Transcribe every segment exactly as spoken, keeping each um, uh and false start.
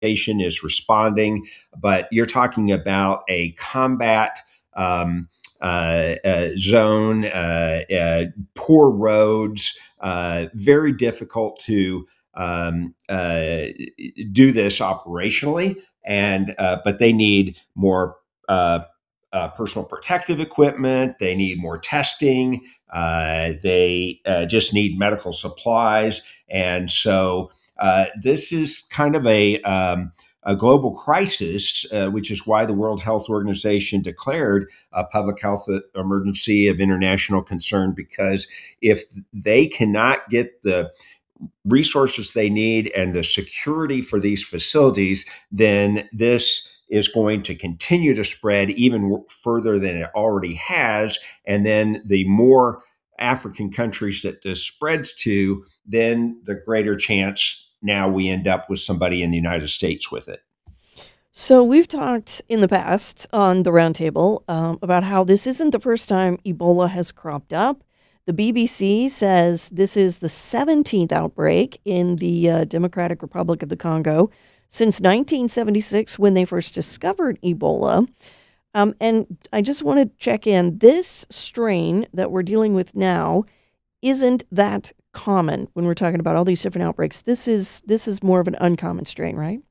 is responding, but you're talking about a combat um, uh, uh, zone, uh, uh, poor roads, uh, very difficult to um, uh, do this operationally, and uh, but they need more uh, uh, personal protective equipment. They need more testing. Uh, they uh, just need medical supplies, and so uh, this is kind of a um, a global crisis, uh, which is why the World Health Organization declared a public health emergency of international concern. Because if they cannot get the resources they need and the security for these facilities, then this is going to continue to spread even further than it already has. And then the more African countries that this spreads to, then the greater chance now we end up with somebody in the United States with it. So we've talked in the past on the roundtable um, about how this isn't the first time Ebola has cropped up. The B B C says this is the seventeenth outbreak in the uh, Democratic Republic of the Congo since nineteen seventy-six, when they first discovered Ebola. Um, and I just want to check in. This strain that we're dealing with now isn't that common when we're talking about all these different outbreaks. This is this is more of an uncommon strain, right?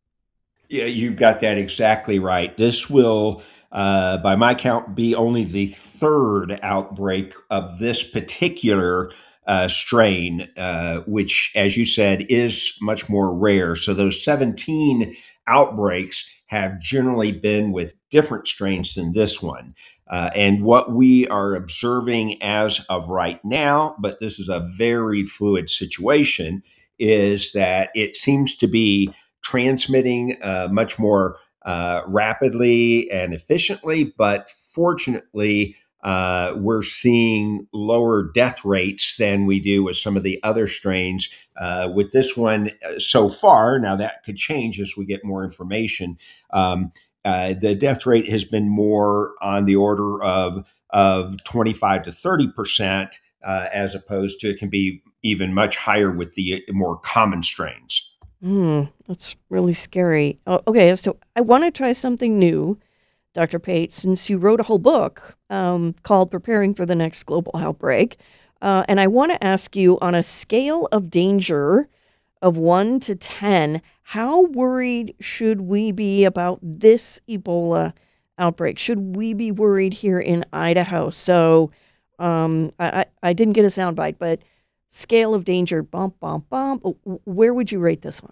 Yeah, you've got that exactly right. This will, uh, by my count, be only the third outbreak of this particular uh, strain, uh, which, as you said, is much more rare. So those seventeen outbreaks have generally been with different strains than this one. Uh, and what we are observing as of right now, but this is a very fluid situation, is that it seems to be transmitting uh, much more uh, rapidly and efficiently. But fortunately, uh, we're seeing lower death rates than we do with some of the other strains. Uh, with this one uh, so far, now that could change as we get more information. Um, uh, the death rate has been more on the order of of twenty-five to thirty percent, uh, as opposed to it can be even much higher with the more common strains. Hmm, that's really scary. Oh, okay, so I want to try something new, Doctor Pate, since you wrote a whole book um, called Preparing for the Next Global Outbreak. Uh, and I want to ask you, on a scale of danger of one to ten, how worried should we be about this Ebola outbreak? Should we be worried here in Idaho? So um, I, I, I didn't get a soundbite, but scale of danger, bump, bump, bump. Where would you rate this one?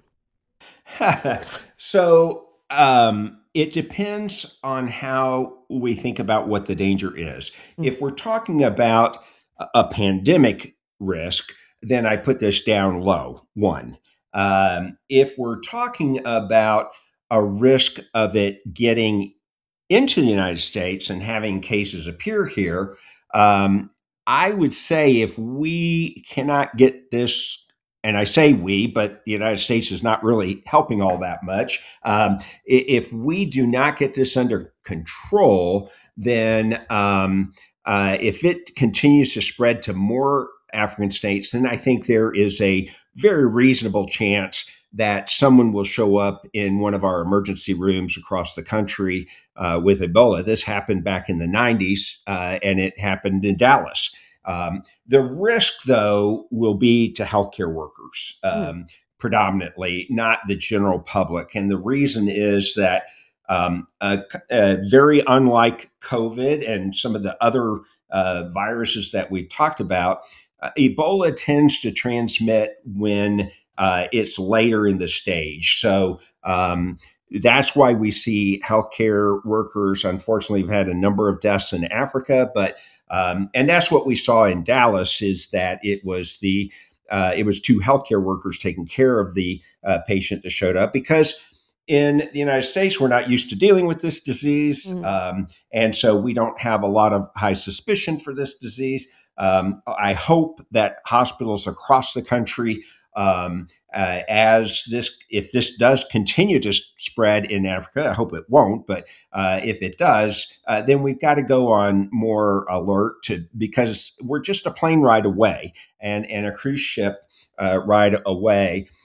so um, it depends on how we think about what the danger is. Mm. If we're talking about a a pandemic risk, then I put this down low, one. Um, if we're talking about a risk of it getting into the United States and having cases appear here, um, I would say if we cannot get this, and I say we, but the United States is not really helping all that much. Um, if we do not get this under control, then um, uh, if it continues to spread to more African states, then I think there is a very reasonable chance that someone will show up in one of our emergency rooms across the country uh, with Ebola. This happened back in the nineties, uh, and it happened in Dallas. Um, the risk, though, will be to healthcare workers Mm. um, predominantly, not the general public. And the reason is that um, uh, uh, very unlike COVID and some of the other uh, viruses that we've talked about, uh, Ebola tends to transmit when uh, it's later in the stage. So um, that's why we see healthcare workers. Unfortunately, we've had a number of deaths in Africa, but um, and that's what we saw in Dallas is that it was the uh, it was two healthcare workers taking care of the uh, patient that showed up because in the United States we're not used to dealing with this disease, Mm. um, and so we don't have a lot of high suspicion for this disease. Um, I hope that hospitals across the country um, uh, as this, if this does continue to spread in Africa, I hope it won't, but uh, if it does, uh, then we've got to go on more alert to because we're just a plane ride away and and a cruise ship uh, ride away.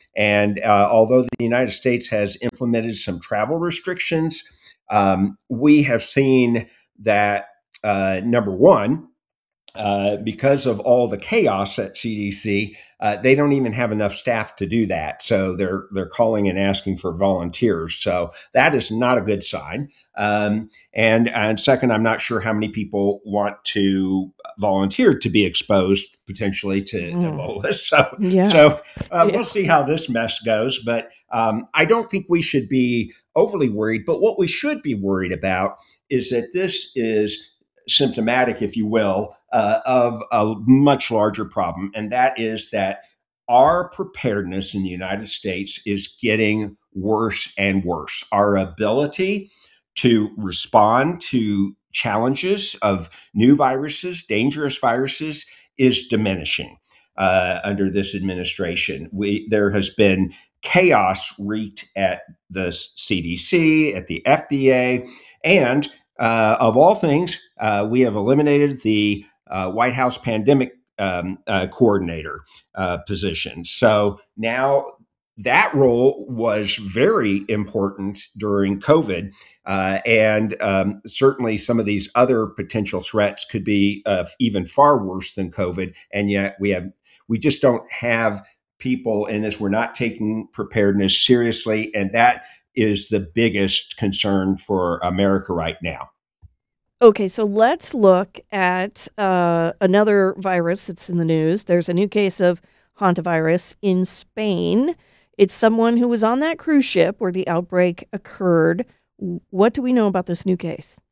And uh, although the United States has implemented some travel restrictions, um, we have seen that uh, number one, uh, because of all the chaos at C D C, uh, they don't even have enough staff to do that. So they're they're calling and asking for volunteers. So that is not a good sign. Um, and and second, I'm not sure how many people want to volunteer to be exposed potentially to Mm. Ebola. So Yeah. so uh, Yeah. we'll see how this mess goes. But um, I don't think we should be overly worried. But what we should be worried about is that this is symptomatic, if you will, uh, of a much larger problem. And that is that our preparedness in the United States is getting worse and worse. Our ability to respond to challenges of new viruses, dangerous viruses, is diminishing uh, under this administration. We, there has been chaos wreaked at the C D C, at the F D A, and uh, of all things, uh, we have eliminated the uh, White House pandemic um, uh, coordinator uh, position. So now that role was very important during COVID. Uh, and um, certainly some of these other potential threats could be uh, even far worse than COVID. And yet we have, we just don't have people in this. We're not taking preparedness seriously. And that is the biggest concern for America right now. Okay, so let's look at uh, another virus that's in the news. There's a new case of hantavirus in Spain. It's someone who was on that cruise ship where the outbreak occurred. What do we know about this new case?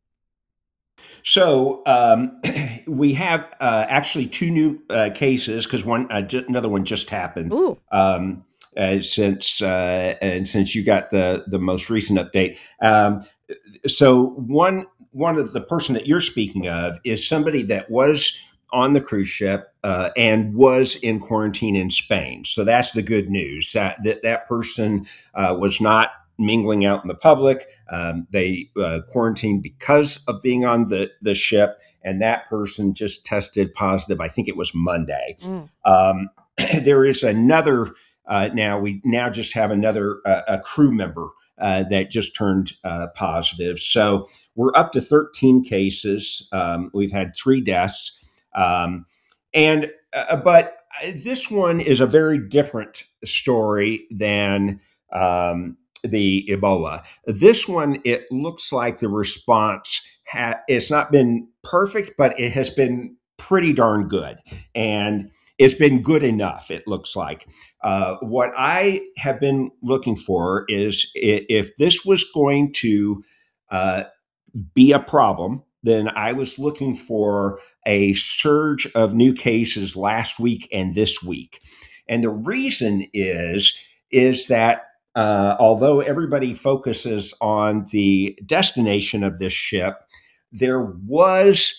So um, we have uh, actually two new uh, cases because one uh, j- another one just happened Ooh. um, uh, since uh, and since you got the the most recent update. Um, so one one of the person that you're speaking of is somebody that was on the cruise ship uh, and was in quarantine in Spain. So that's the good news. That that, that person uh, was not mingling out in the public. Um, they uh, quarantined because of being on the, the ship, and that person just tested positive. I think it was Monday. Mm. Um, there is another. Uh, now we now just have another uh, a crew member uh, that just turned uh, positive. So we're up to thirteen cases. Um, we've had three deaths, um, and uh, but this one is a very different story than. Um, the Ebola. This one, it looks like the response ha- it's not been perfect, but it has been pretty darn good. And it's been good enough, it looks like. Uh, what I have been looking for is i- if this was going to uh, be a problem, then I was looking for a surge of new cases last week and this week. And the reason is is that uh, although everybody focuses on the destination of this ship, there was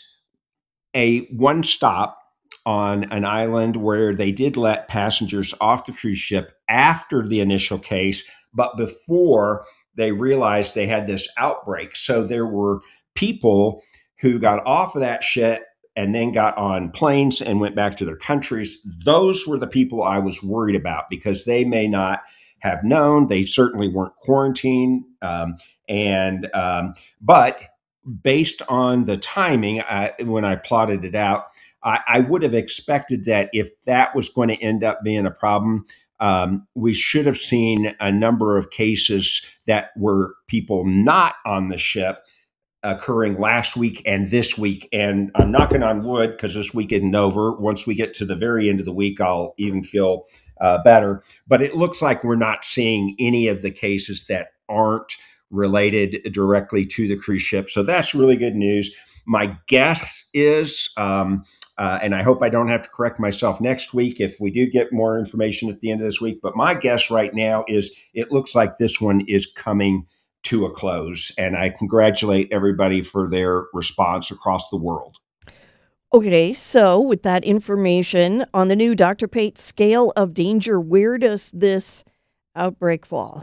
a one stop on an island where they did let passengers off the cruise ship after the initial case, but before they realized they had this outbreak. So there were people who got off of that ship and then got on planes and went back to their countries. Those were the people I was worried about because they may not have known. They certainly weren't quarantined. Um, and um, but based on the timing, I, when I plotted it out, I, I would have expected that if that was going to end up being a problem, um, we should have seen a number of cases that were people not on the ship occurring last week and this week. And I'm knocking on wood because this week isn't over. Once we get to the very end of the week, I'll even feel uh, better. But it looks like we're not seeing any of the cases that aren't related directly to the cruise ship. So that's really good news. My guess is, um, uh, and I hope I don't have to correct myself next week if we do get more information at the end of this week. But my guess right now is it looks like this one is coming to a close. And I congratulate everybody for their response across the world. Okay, so with that information on the new Doctor Pate scale of danger, where does this outbreak fall?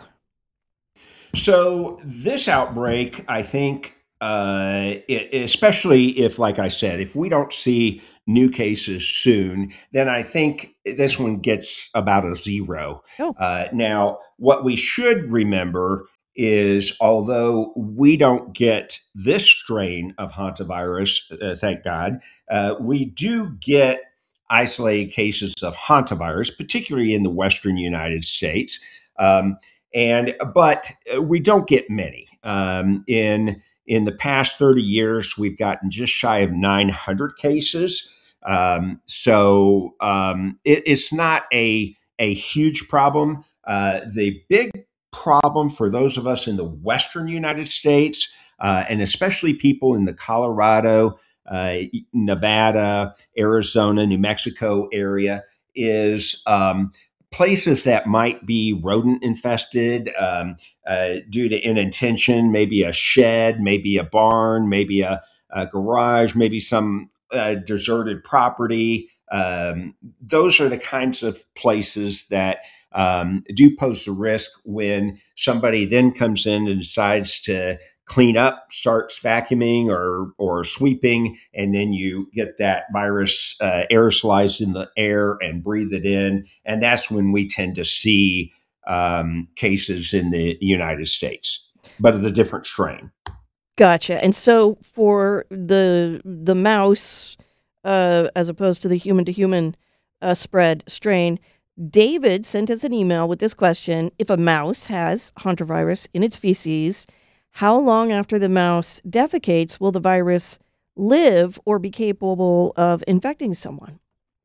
So this outbreak, I think, uh, it, especially if, like I said, if we don't see new cases soon, then I think this one gets about a zero. Oh, Uh, now, what we should remember is although we don't get this strain of hantavirus, uh, thank God, uh, we do get isolated cases of hantavirus, particularly in the western United States. Um, and but we don't get many. Um, in in the past thirty years, we've gotten just shy of nine hundred cases. Um, so um, it, it's not a a huge problem. Uh, the big problem for those of us in the western United States, uh, and especially people in the Colorado, uh, Nevada, Arizona, New Mexico area, is um, places that might be rodent infested um, uh, due to inattention, maybe a shed, maybe a barn, maybe a, a garage, maybe some uh, deserted property. Um, those are the kinds of places that um, do pose the risk when somebody then comes in and decides to clean up, starts vacuuming or or sweeping, and then you get that virus uh, aerosolized in the air and breathe it in, and that's when we tend to see um, cases in the United States, but of the different strain. gotcha. And so for the the mouse, uh, as opposed to the human to human uh, spread strain, David sent us an email with this question: if a mouse has hantavirus in its feces, how long after the mouse defecates will the virus live or be capable of infecting someone?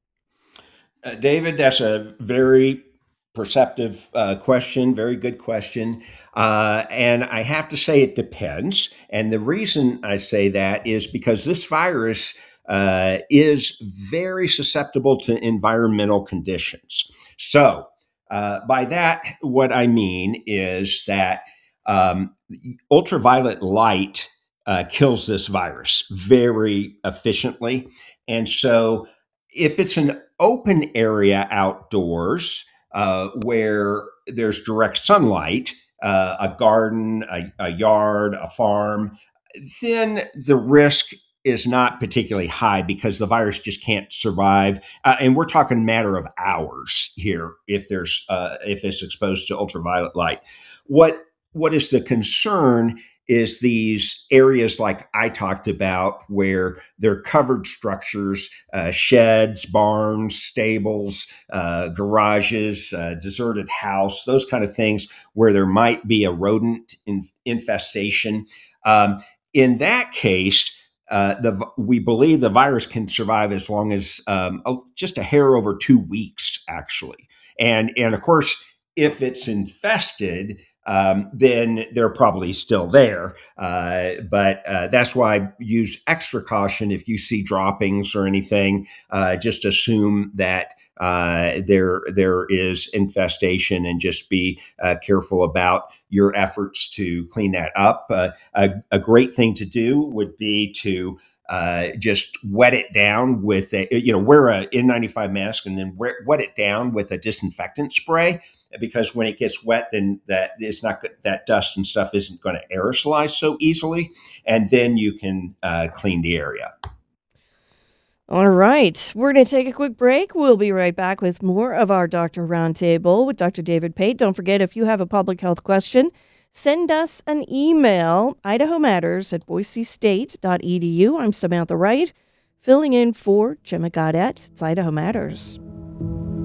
Uh, David, that's a very perceptive uh, question, very good question. Uh, and I have to say it depends. And the reason I say that is because this virus uh, is very susceptible to environmental conditions. So, uh, by that, what I mean is that um, ultraviolet light uh, kills this virus very efficiently. And so, if it's an open area outdoors uh, where there's direct sunlight, uh, a garden, a, a yard, a farm, then the risk is not particularly high because the virus just can't survive. Uh, and we're talking matter of hours here if there's uh, if it's exposed to ultraviolet light. What what is the concern is these areas like I talked about where they're covered structures, uh, sheds, barns, stables, uh, garages, uh, deserted house, those kind of things where there might be a rodent in- infestation. Um, in that case, uh, the, we believe the virus can survive as long as um, oh, just a hair over two weeks, actually. And, and of course, if it's infested, um, then they're probably still there. Uh, but uh, that's why I use extra caution if you see droppings or anything. Uh, just assume that uh, there there is infestation and just be uh, careful about your efforts to clean that up. Uh, a, a great thing to do would be to uh, just wet it down with a, you know, wear a N ninety-five mask and then wear, wet it down with a disinfectant spray, because when it gets wet, then that it's not that dust and stuff isn't going to aerosolize so easily, and then you can uh, clean the area. All right. We're going to take a quick break. We'll be right back with more of our Doctor Roundtable with Doctor David Pate. Don't forget, if you have a public health question, send us an email, Idaho Matters at boise state dot e d u. I'm Samantha Wright, filling in for Gemma Gaudette. It's Idaho Matters.